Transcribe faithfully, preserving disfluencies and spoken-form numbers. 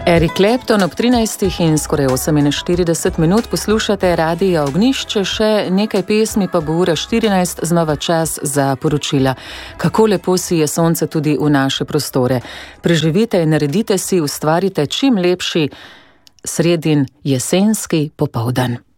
Eric Clapton ob trinajstih in skoraj oseminštirideset minut poslušate Radio Ognjišče, še nekaj pesmi pa bo ura štirinajst, znova čas za poročila. Kako lepo si je sonce tudi v naše prostore. Preživite in naredite si, ustvarite čim lepši sredin jesenski popoldan.